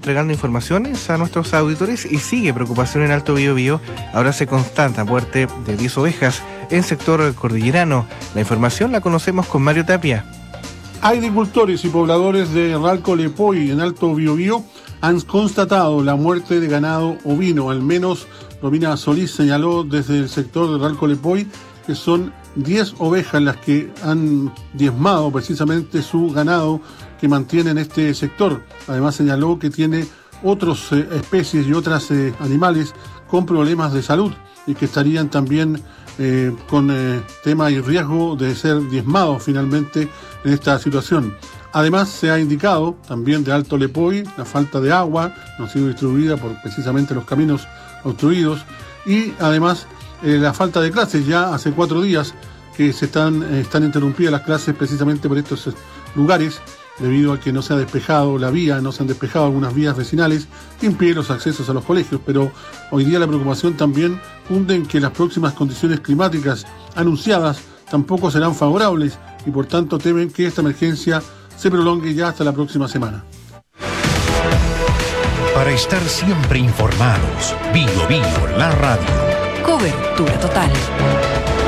entregando informaciones a nuestros auditores y sigue preocupación en Alto Biobío. Ahora se constata muerte de 10 ovejas en sector cordillerano. La información la conocemos con Mario Tapia. Agricultores y pobladores de Ralco Lepoy en Alto Biobío han constatado la muerte de ganado ovino. Al menos Romina Solís señaló desde el sector de Ralco Lepoy que son 10 ovejas las que han diezmado precisamente su ganado que mantiene en este sector. Además señaló que tiene otras especies y otros animales con problemas de salud y que estarían también con tema y riesgo de ser diezmados finalmente en esta situación. Además se ha indicado también de Alto Lepoy la falta de agua, no ha sido distribuida por precisamente los caminos obstruidos, y además la falta de clases. Ya hace 4 días que están interrumpidas las clases precisamente por estos lugares, debido a que no se ha despejado la vía, no se han despejado algunas vías vecinales que impiden los accesos a los colegios. Pero hoy día la preocupación también cunde en que las próximas condiciones climáticas anunciadas tampoco serán favorables y por tanto temen que esta emergencia se prolongue ya hasta la próxima semana. Para estar siempre informados, Bio la radio. Cobertura total.